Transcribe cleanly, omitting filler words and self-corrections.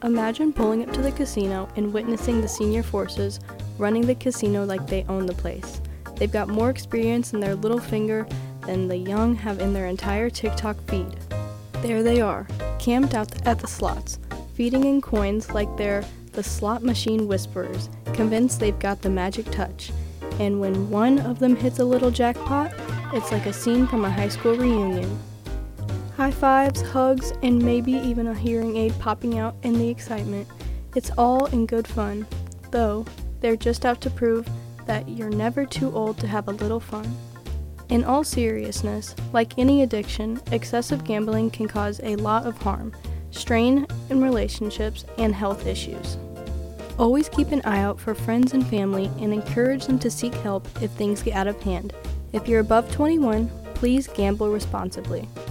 Imagine pulling up to the casino and witnessing the senior forces running the casino like they own the place. They've got more experience in their little finger than the young have in their entire TikTok feed. There they are, camped out at the slots, feeding in coins like they're the slot machine whisperers, convinced they've got the magic touch. And when one of them hits a little jackpot, it's like a scene from a high school reunion. High fives, hugs, and maybe even a hearing aid popping out in the excitement. It's all in good fun, though they're just out to prove that you're never too old to have a little fun. In all seriousness, like any addiction, excessive gambling can cause a lot of harm, strain in relationships, and health issues. Always keep an eye out for friends and family and encourage them to seek help if things get out of hand. If you're above 21, please gamble responsibly.